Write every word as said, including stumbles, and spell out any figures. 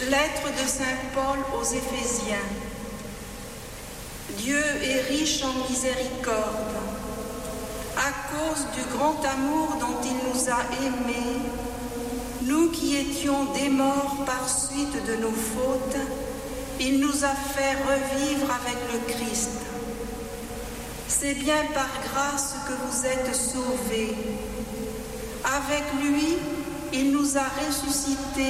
Lettre de saint Paul aux Éphésiens. Dieu est riche en miséricorde. À cause du grand amour dont il nous a aimés, nous qui étions des morts par suite de nos fautes, il nous a fait revivre avec le Christ. C'est bien par grâce que vous êtes sauvés. Avec lui, il nous a ressuscités